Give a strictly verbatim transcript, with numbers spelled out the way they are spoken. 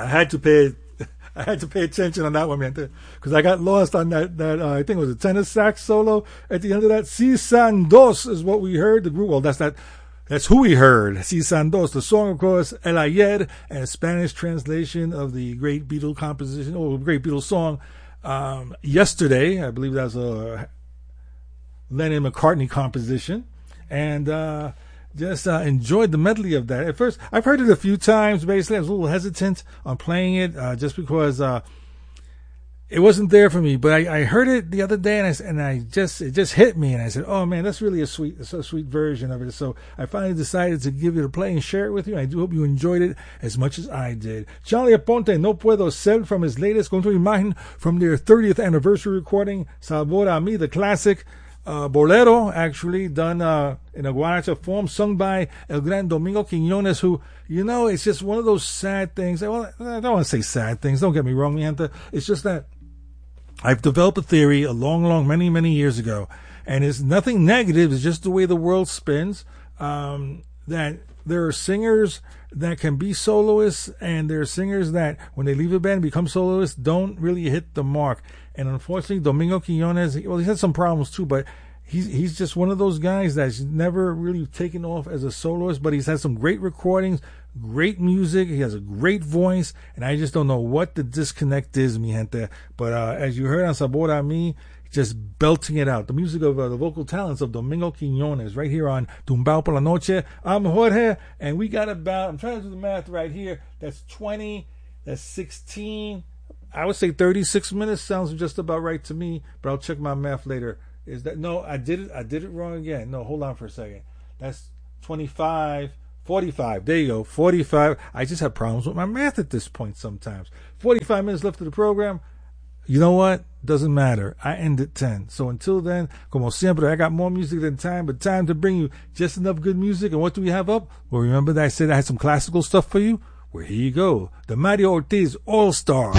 had to pay I had to pay attention on that one, man, because I got lost on that, that uh, I think it was a tenor sax solo at the end of that. Si San Dos is what we heard. The group, well, that's not, that's who we heard. Si San Dos. The song, of course, El Ayer, and a Spanish translation of the great Beatles composition, or great Beatles song, um, Yesterday. I believe that was a Lennon McCartney composition. And, uh, Just uh, enjoyed the medley of that. At first, I've heard it a few times. Basically, I was a little hesitant on playing it uh, just because uh, it wasn't there for me. But I, I heard it the other day, and I and I just it just hit me, and I said, "Oh man, that's really a sweet, a sweet version of it." So I finally decided to give it a play and share it with you. And I do hope you enjoyed it as much as I did. Charlie Aponte, No Puedo Ser, from his latest Con Tu Imagen, from their thirtieth anniversary recording, Sabor a Mi, the classic. Uh, bolero, actually, done uh, in a guaracha form, sung by El Gran Domingo Quiñones, who, you know, it's just one of those sad things. Well, I don't want to say sad things, don't get me wrong, mi gente. It's just that I've developed a theory a long, long, many, many years ago, and it's nothing negative, it's just the way the world spins, um, that there are singers that can be soloists, and there are singers that, when they leave a band and become soloists, don't really hit the mark. And unfortunately, Domingo Quiñones, well, he's had some problems too, but he's he's just one of those guys that's never really taken off as a soloist, but he's had some great recordings, great music, he has a great voice, and I just don't know what the disconnect is, mi gente. But uh, as you heard on Sabor a Mi, just belting it out. The music of uh, the vocal talents of Domingo Quiñones right here on Tumbao por la Noche. I'm Jorge, and we got about, I'm trying to do the math right here, that's twenty, that's sixteen, I would say thirty-six minutes sounds just about right to me, but I'll check my math later. Is that, no, I did it, I did it wrong again. No, hold on for a second. That's twenty-five, forty-five. There you go, forty-five. I just have problems with my math at this point sometimes. forty-five minutes left of the program. You know what? Doesn't matter. I end at ten. So until then, como siempre, I got more music than time, but time to bring you just enough good music. And what do we have up? Well, remember that I said I had some classical stuff for you? Well, here you go. The Mario Ortiz All-Star.